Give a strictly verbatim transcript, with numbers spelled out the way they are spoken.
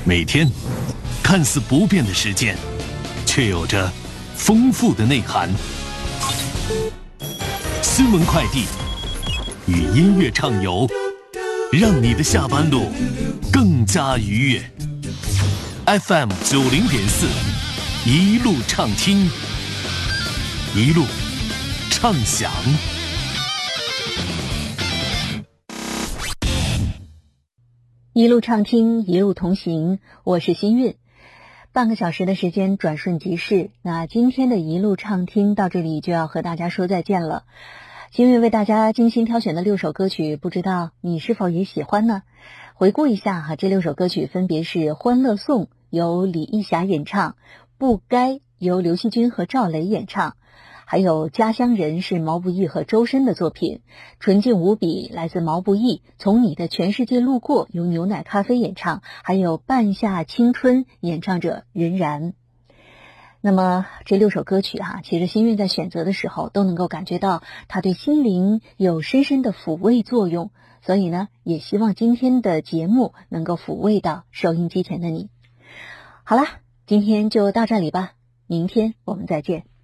每天看似不变的时间，却有着丰富的内涵。新闻快递与音乐畅游，让你的下班路更加愉悦。F M 九零点四，一路畅听，一路畅享。 一路畅听，一路同行，我是新韵。半个小时的时间转瞬即逝，那今天的一路畅听到这里就要和大家说再见了。新韵为大家精心挑选的六首歌曲，不知道你是否也喜欢呢？回顾一下哈，这六首歌曲分别是《欢乐颂》由李义霞演唱，《不该》由刘惜君和赵雷演唱，还有《家乡人》是毛不易和周深的作品，《纯净无比》来自毛不易，《从你的全世界路过》由牛奶咖啡演唱，还有《半夏青春》演唱者任然。那么这六首歌曲啊，其实新韵在选择的时候都能够感觉到它对心灵有深深的抚慰作用，所以呢，也希望今天的节目能够抚慰到收音机前的你。好啦，今天就到这里吧，明天我们再见。